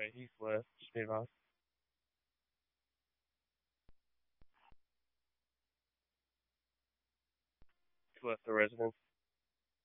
Wait, he's left. Just be advised. He's left the residence.